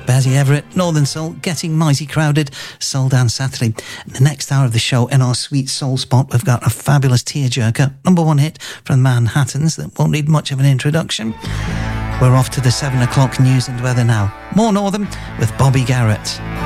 Bezzy Everett, Northern Soul, Getting Mighty Crowded, Soul Dance Saturday. In the next hour of the show, in our sweet soul spot, we've got a fabulous tearjerker, number one hit from the Manhattans that won't need much of an introduction. We're off to the 7 o'clock news and weather now. More Northern with Bobby Garrett.